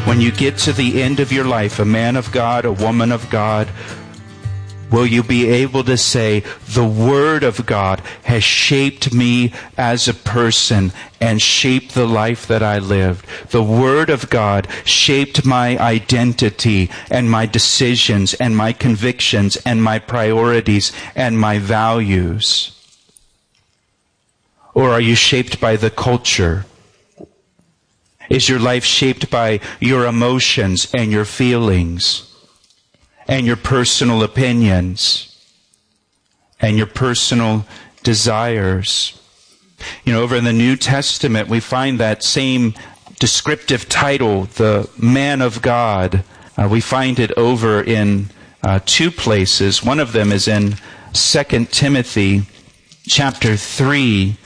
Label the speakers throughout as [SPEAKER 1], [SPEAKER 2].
[SPEAKER 1] When you get to the end of your life, a man of God, a woman of God, will you be able to say, the Word of God has shaped me as a person and shaped the life that I lived. The Word of God shaped my identity and my decisions and my convictions and my priorities and my values? Or are you shaped by the culture? Is your life shaped by your emotions and your feelings and your personal opinions and your personal desires? You know, over in the New Testament, we find that same descriptive title, the man of God. We find it over in two places. One of them is in 2 Timothy chapter 3.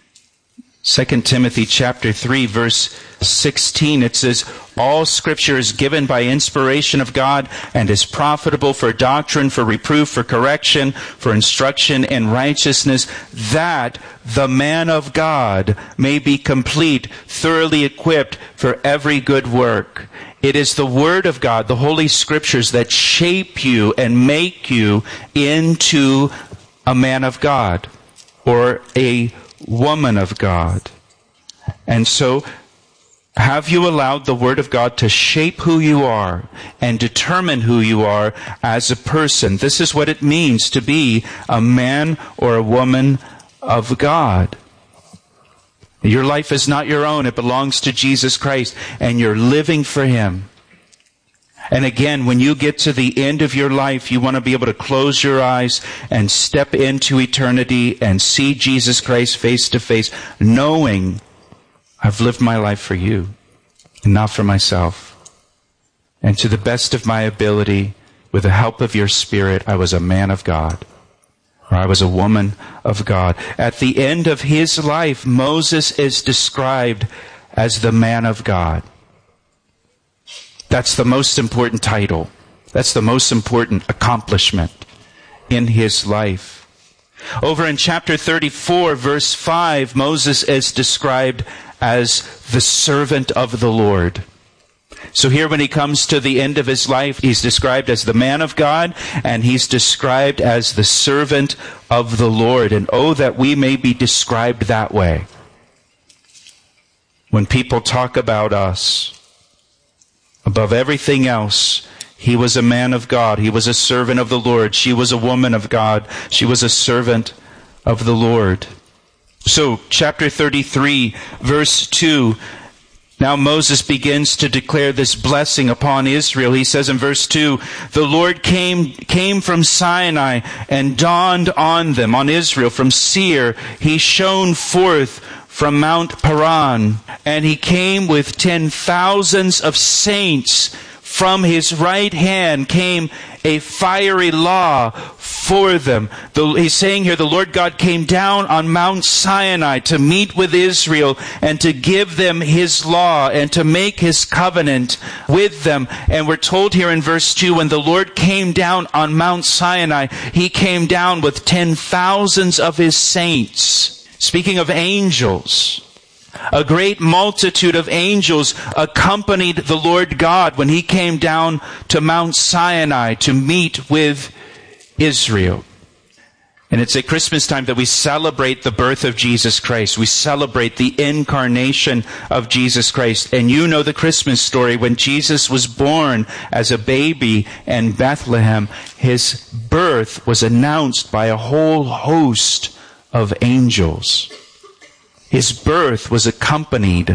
[SPEAKER 1] 2 Timothy chapter 3, verse 16, it says, all Scripture is given by inspiration of God and is profitable for doctrine, for reproof, for correction, for instruction in righteousness, that the man of God may be complete, thoroughly equipped for every good work. It is the Word of God, the Holy Scriptures, that shape you and make you into a man of God or a woman of God. And so, have you allowed the Word of God to shape who you are and determine who you are as a person? This is what it means to be a man or a woman of God. Your life is not your own. It belongs to Jesus Christ, and you're living for Him. And again, when you get to the end of your life, you want to be able to close your eyes and step into eternity and see Jesus Christ face to face, knowing I've lived my life for you and not for myself. And to the best of my ability, with the help of your Spirit, I was a man of God, or I was a woman of God. At the end of his life, Moses is described as the man of God. That's the most important title. That's the most important accomplishment in his life. Over in chapter 34, verse 5, Moses is described as the servant of the Lord. So here when he comes to the end of his life, he's described as the man of God, and he's described as the servant of the Lord. And oh, that we may be described that way. When people talk about us, above everything else, he was a man of God. He was a servant of the Lord. She was a woman of God. She was a servant of the Lord. So, chapter 33, verse 2, now Moses begins to declare this blessing upon Israel. He says in verse 2, the Lord came from Sinai and dawned on them, on Israel, from Seir. He shone forth from Mount Paran, and he came with 10,000s of saints. From his right hand came a fiery law for them. He's saying here, the Lord God came down on Mount Sinai to meet with Israel and to give them his law and to make his covenant with them. And we're told here in verse 2, when the Lord came down on Mount Sinai, he came down with 10,000s of his saints. Speaking of angels, a great multitude of angels accompanied the Lord God when he came down to Mount Sinai to meet with Israel. And it's at Christmas time that we celebrate the birth of Jesus Christ. We celebrate the incarnation of Jesus Christ. And you know the Christmas story. When Jesus was born as a baby in Bethlehem, his birth was announced by a whole host of angels. His birth was accompanied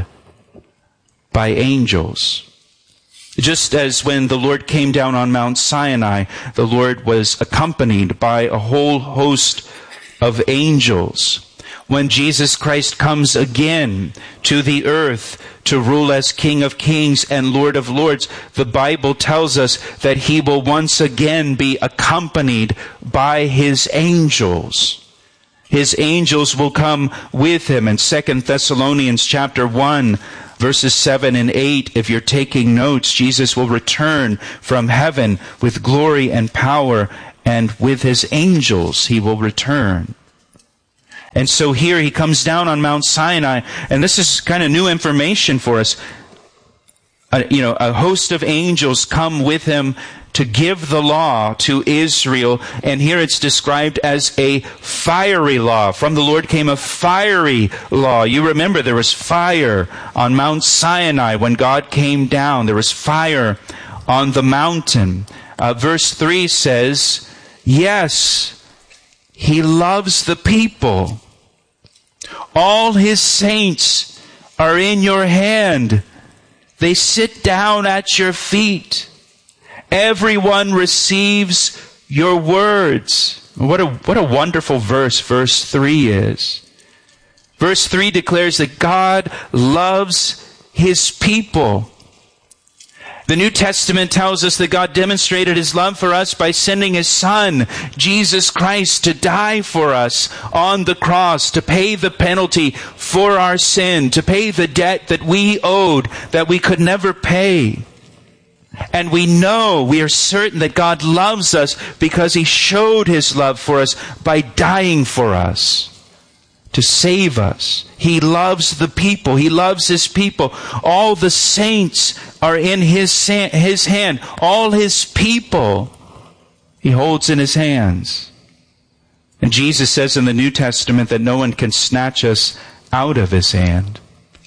[SPEAKER 1] by angels. Just as when the Lord came down on Mount Sinai, the Lord was accompanied by a whole host of angels. When Jesus Christ comes again to the earth to rule as King of Kings and Lord of Lords, the Bible tells us that he will once again be accompanied by his angels. His angels will come with him. In 2 Thessalonians chapter 1, verses 7 and 8, if you're taking notes, Jesus will return from heaven with glory and power, and with his angels he will return. And so here he comes down on Mount Sinai, and this is kind of new information for us. a host of angels come with him to give the law to Israel. And here it's described as a fiery law. From the Lord came a fiery law. You remember there was fire on Mount Sinai when God came down. There was fire on the mountain. Verse 3 says, yes, he loves the people. All his saints are in your hand. They sit down at your feet. Everyone receives your words. What a wonderful verse 3 is. Verse 3 declares that God loves his people. The New Testament tells us that God demonstrated his love for us by sending his Son, Jesus Christ, to die for us on the cross, to pay the penalty for our sin, to pay the debt that we owed, that we could never pay. And we are certain that God loves us because he showed his love for us by dying for us to save us. He loves the people. He loves his people. All the saints are in his hand. All his people he holds in his hands. And Jesus says in the New Testament that no one can snatch us out of his hand.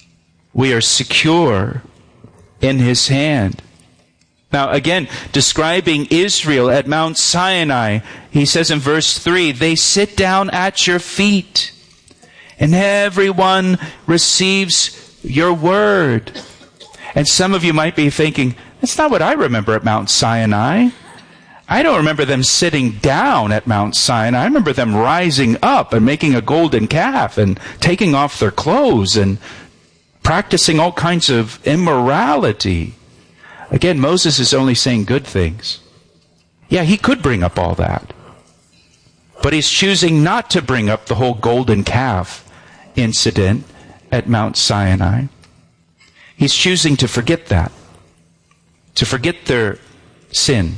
[SPEAKER 1] We are secure in his hand. Now again, describing Israel at Mount Sinai, he says in verse 3, they sit down at your feet, and everyone receives your word. And some of you might be thinking, that's not what I remember at Mount Sinai. I don't remember them sitting down at Mount Sinai. I remember them rising up and making a golden calf and taking off their clothes and practicing all kinds of immorality. Again, Moses is only saying good things. Yeah, he could bring up all that. But he's choosing not to bring up the whole golden calf incident at Mount Sinai. He's choosing to forget that. To forget their sin.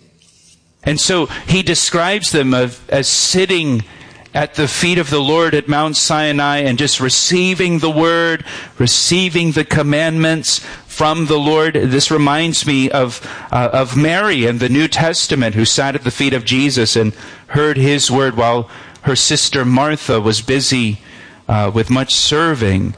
[SPEAKER 1] And so he describes them as sitting at the feet of the Lord at Mount Sinai and just receiving the word, receiving the commandments from the Lord. This reminds me of Mary in the New Testament, who sat at the feet of Jesus and heard his word while her sister Martha was busy with much serving.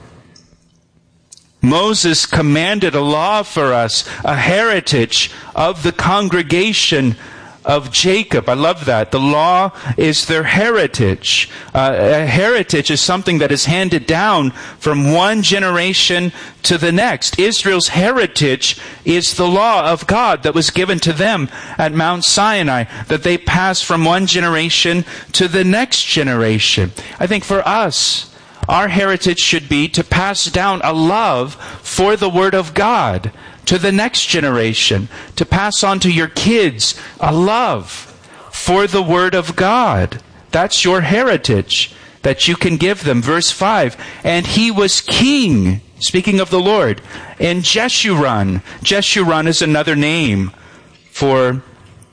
[SPEAKER 1] Moses commanded a law for us, a heritage of the congregation of Jacob. I love that. The law is their heritage. A heritage is something that is handed down from one generation to the next. Israel's heritage is the law of God that was given to them at Mount Sinai, that they pass from one generation to the next generation. I think for us, our heritage should be to pass down a love for the Word of God to the next generation, to pass on to your kids a love for the Word of God. That's your heritage that you can give them. Verse 5, and he was king, speaking of the Lord, in Jeshurun. Jeshurun is another name for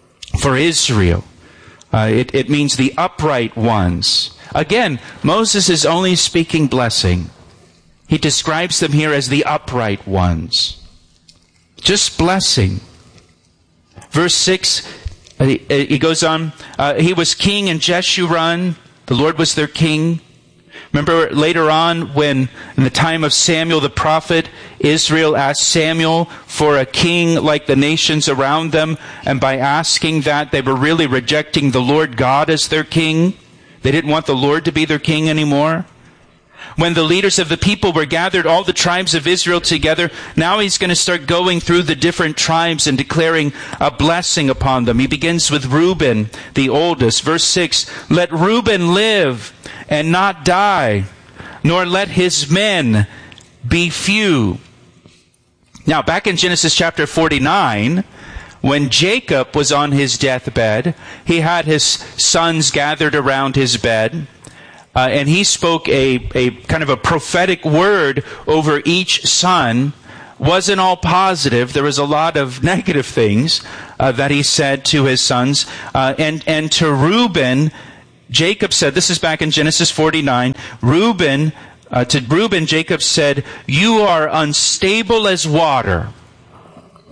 [SPEAKER 1] Israel. It means the upright ones. Again, Moses is only speaking blessing. He describes them here as the upright ones. Just blessing. Verse 6, he goes on, he was king in Jeshurun. The Lord was their king. Remember later on when, in the time of Samuel the prophet, Israel asked Samuel for a king like the nations around them, and by asking that, they were really rejecting the Lord God as their king. They didn't want the Lord to be their king anymore. When the leaders of the people were gathered, all the tribes of Israel together, now he's going to start going through the different tribes and declaring a blessing upon them. He begins with Reuben, the oldest. Verse 6, let Reuben live and not die, nor let his men be few. Now, back in Genesis chapter 49, when Jacob was on his deathbed, he had his sons gathered around his bed. And he spoke a kind of a prophetic word over each son. Wasn't all positive. There was a lot of negative things that he said to his sons. And to Reuben, Jacob said, this is back in Genesis 49, to Reuben, Jacob said, you are unstable as water.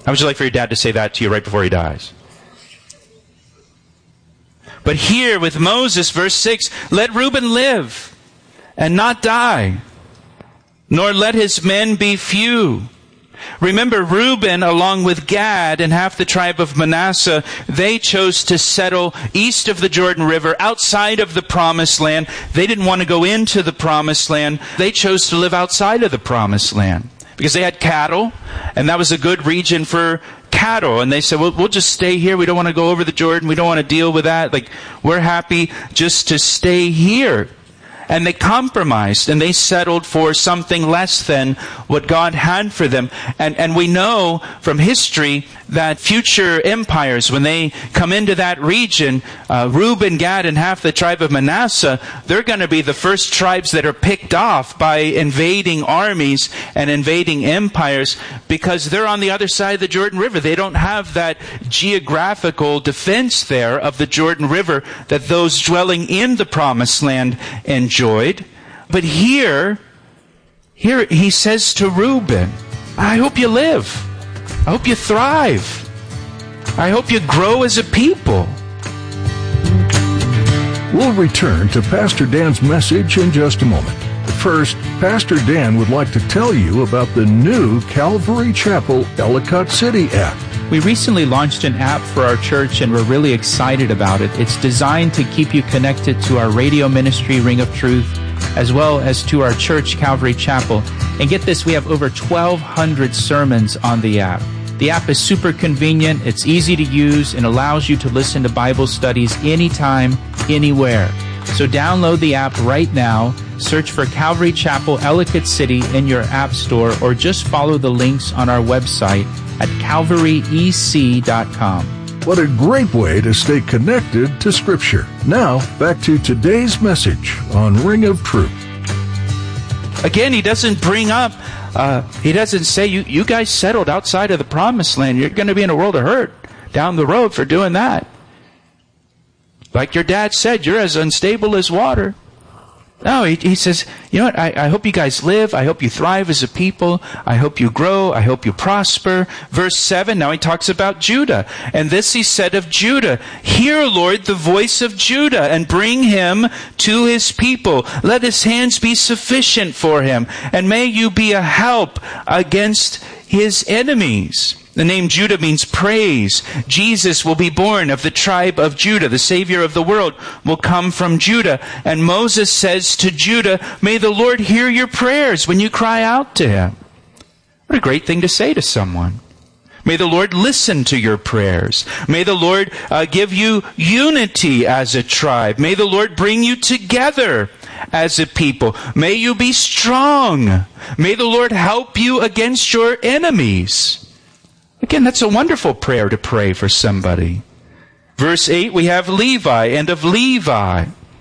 [SPEAKER 1] How would you like for your dad to say that to you right before he dies? But here with Moses, verse 6, let Reuben live and not die, nor let his men be few. Remember, Reuben, along with Gad and half the tribe of Manasseh, they chose to settle east of the Jordan River, outside of the Promised Land. They didn't want to go into the Promised Land. They chose to live outside of the Promised Land because they had cattle, and that was a good region for cattle. And they said, well, we'll just stay here. We don't want to go over the Jordan. We don't want to deal with that. Like, we're happy just to stay here. And they compromised, and they settled for something less than what God had for them. And we know from history that future empires, when they come into that region, Reuben, Gad, and half the tribe of Manasseh, they're going to be the first tribes that are picked off by invading armies and invading empires, because they're on the other side of the Jordan River. They don't have that geographical defense there of the Jordan River that those dwelling in the Promised Land enjoyed. But here he says to Reuben, I hope you live. I hope you thrive. I hope you grow as a people.
[SPEAKER 2] We'll return to Pastor Dan's message in just a moment. First, Pastor Dan would like to tell you about the new Calvary Chapel Ellicott City app.
[SPEAKER 3] We recently launched an app for our church, and we're really excited about it. It's designed to keep you connected to our radio ministry, Ring of Truth, as well as to our church, Calvary Chapel. And get this, we have over 1,200 sermons on the app. The app is super convenient, it's easy to use, and allows you to listen to Bible studies anytime, anywhere. So download the app right now, search for Calvary Chapel Ellicott City in your app store, or just follow the links on our website at calvaryec.com.
[SPEAKER 2] What a great way to stay connected to Scripture. Now, back to today's message on Ring of Truth.
[SPEAKER 1] Again, he doesn't bring up, he doesn't say, you guys settled outside of the Promised Land. You're going to be in a world of hurt down the road for doing that. Like your dad said, you're as unstable as water. No, he says, you know what, I hope you guys live. I hope you thrive as a people. I hope you grow. I hope you prosper. Verse 7, now he talks about Judah. And this he said of Judah, hear, Lord, the voice of Judah, and bring him to his people. Let his hands be sufficient for him, and may you be a help against his enemies. The name Judah means praise. Jesus will be born of the tribe of Judah. The Savior of the world will come from Judah. And Moses says to Judah, may the Lord hear your prayers when you cry out to him. What a great thing to say to someone. May the Lord listen to your prayers. May the Lord give you unity as a tribe. May the Lord bring you together as a people. May you be strong. May the Lord help you against your enemies. Again, that's a wonderful prayer to pray for somebody. Verse 8, we have Levi, and of Levi,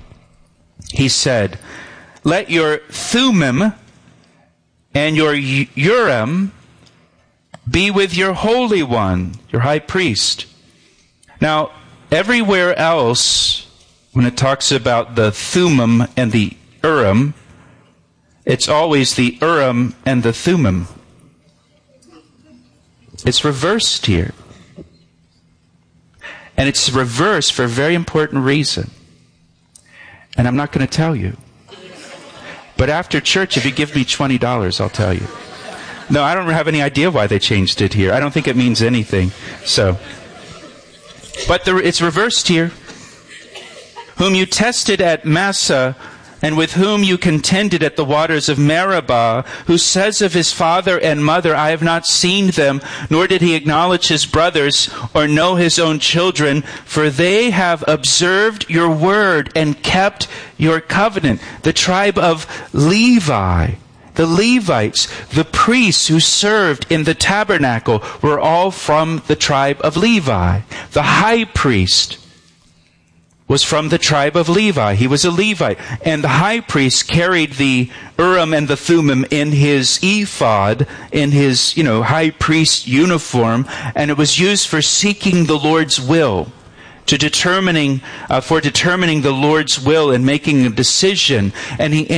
[SPEAKER 1] he said, let your Thummim and your Urim be with your Holy One, your high priest. Now, everywhere else, when it talks about the Thummim and the Urim, it's always the Urim and the Thummim. It's reversed here. And it's reversed for a very important reason. And I'm not going to tell you. But after church, if you give me $20, I'll tell you. No, I don't have any idea why they changed it here. I don't think it means anything. But it's reversed here. Whom you tested at Massah, and with whom you contended at the waters of Meribah, who says of his father and mother, I have not seen them, nor did he acknowledge his brothers, or know his own children, for they have observed your word and kept your covenant. The tribe of Levi, the Levites, the priests who served in the tabernacle, were all from the tribe of Levi. The high priest was from the tribe of Levi. He was a Levite. And the high priest carried the Urim and the Thummim in his ephod, in his, high priest uniform, and it was used for seeking the Lord's will, for determining the Lord's will and making a decision. And